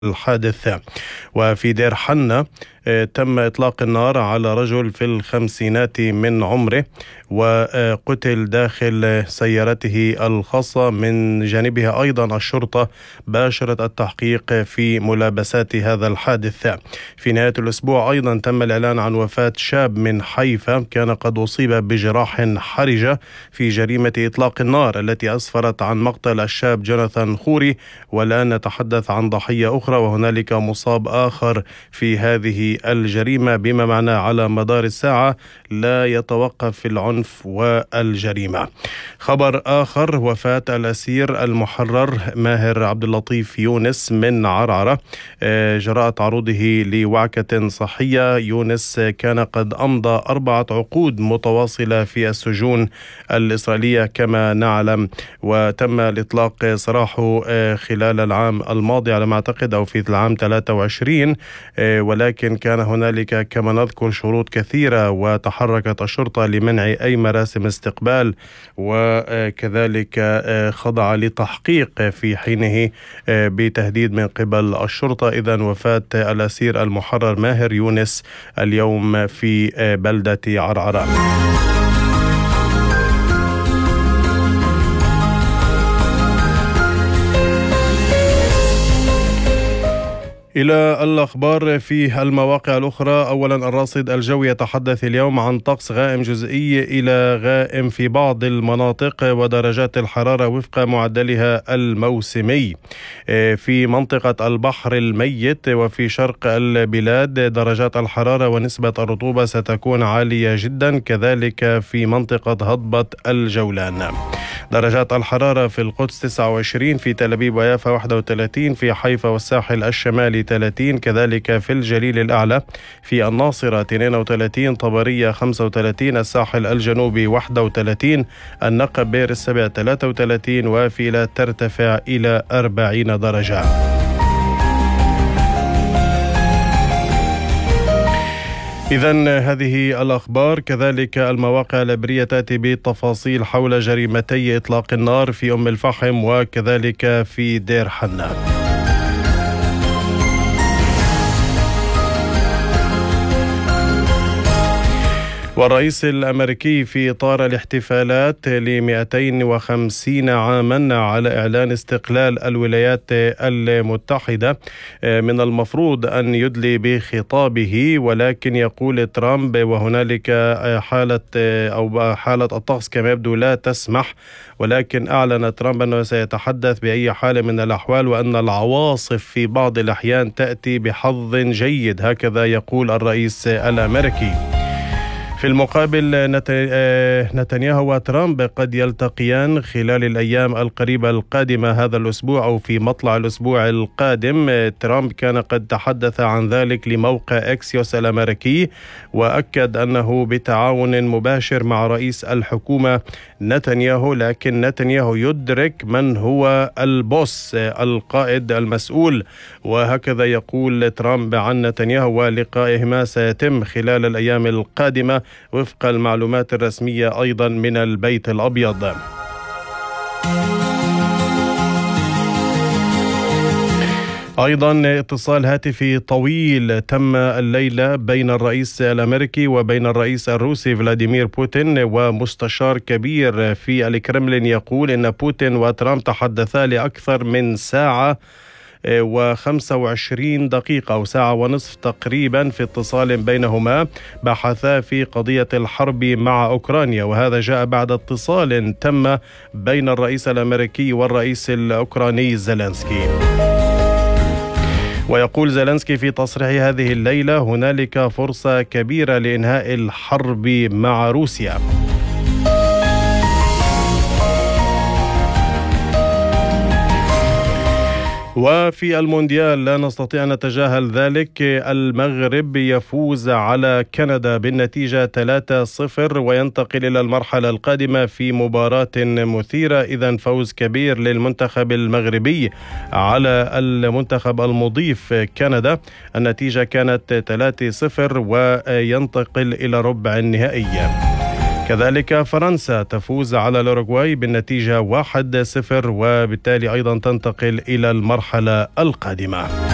الحادث. وفي دير حنة تم إطلاق النار على رجل في الخمسينات من عمره وقتل داخل سيارته الخاصة. من جانبها أيضا الشرطة باشرت التحقيق في ملابسات هذا الحادث. في نهاية الأسبوع أيضا تم الإعلان عن وفاة شاب من حيفا كان قد أصيب بجراح حرجة في جريمة إطلاق النار التي أسفرت عن مقتل الشاب جوناثان خوري، والآن نتحدث عن ضحية أخرى وهنالك مصاب آخر في هذه الجريمة، بما معناه على مدار الساعة لا يتوقف العنف والجريمة. خبر آخر: وفاة الأسير المحرر ماهر عبد اللطيف يونس من عرعرة جراء تعرضه لوعكة صحية. يونس كان قد أمضى 4 عقود متواصلة في السجون الإسرائيلية كما نعلم، وتم الإطلاق سراحه خلال العام الماضي على ما أعتقد أو في العام 23، ولكن كان هنالك كما نذكر شروط كثيرة وتحركت الشرطة لمنع أي مراسم استقبال، وكذلك خضع لتحقيق في حينه بتهديد من قبل الشرطة. إذن وفاة الأسير المحرر ماهر يونس اليوم في بلدة عرعرة. إلى الأخبار في المواقع الأخرى. أولا الراصد الجوي يتحدث اليوم عن طقس غائم جزئي إلى غائم في بعض المناطق ودرجات الحرارة وفق معدلها الموسمي. في منطقة البحر الميت وفي شرق البلاد درجات الحرارة ونسبة الرطوبة ستكون عالية جدا، كذلك في منطقة هضبة الجولان. درجات الحرارة في القدس 29، في تل أبيب ويافا 31، في حيفا والساحل الشمالي 30، كذلك في الجليل الأعلى، في الناصرة 32، طبرية 35، الساحل الجنوبي 31، النقب بير السبع 33، وفيلات ترتفع إلى 40 درجة. إذن هذه الأخبار. كذلك المواقع العبرية تأتي بتفاصيل حول جريمتي إطلاق النار في أم الفحم وكذلك في دير حنة. والرئيس الأمريكي في إطار الاحتفالات ل250 عاما على إعلان استقلال الولايات المتحدة من المفروض أن يدلي بخطابه، ولكن يقول ترامب وهنالك حالة الطقس كما يبدو لا تسمح، ولكن أعلن ترامب أنه سيتحدث بأي حال من الأحوال وأن العواصف في بعض الأحيان تأتي بحظ جيد، هكذا يقول الرئيس الأمريكي. في المقابل نتنياهو وترامب قد يلتقيان خلال الأيام القريبة القادمة هذا الأسبوع أو في مطلع الأسبوع القادم. ترامب كان قد تحدث عن ذلك لموقع إكسيوس الأمريكي وأكد أنه بتعاون مباشر مع رئيس الحكومة نتنياهو، لكن نتنياهو يدرك من هو البوس القائد المسؤول، وهكذا يقول ترامب عن نتنياهو. ولقائهما سيتم خلال الأيام القادمة وفق المعلومات الرسمية أيضا من البيت الأبيض. أيضا اتصال هاتفي طويل تم الليلة بين الرئيس الأمريكي وبين الرئيس الروسي فلاديمير بوتين، ومستشار كبير في الكرملين يقول إن بوتين وترامب تحدثا لأكثر من ساعة و25 دقيقة أو ساعة ونصف تقريبا في اتصال بينهما، بحثا في قضية الحرب مع أوكرانيا، وهذا جاء بعد اتصال تم بين الرئيس الأمريكي والرئيس الأوكراني زيلينسكي. ويقول زيلينسكي في تصريح هذه الليلة: هنالك فرصة كبيرة لإنهاء الحرب مع روسيا. وفي المونديال لا نستطيع أن نتجاهل ذلك، المغرب يفوز على كندا بالنتيجة 3-0 وينتقل إلى المرحلة القادمة في مباراة مثيرة. إذن فوز كبير للمنتخب المغربي على المنتخب المضيف كندا، النتيجة كانت 3-0 وينتقل إلى ربع النهائي. كذلك فرنسا تفوز على الأوروغواي بالنتيجة 1-0 وبالتالي أيضا تنتقل إلى المرحلة القادمة.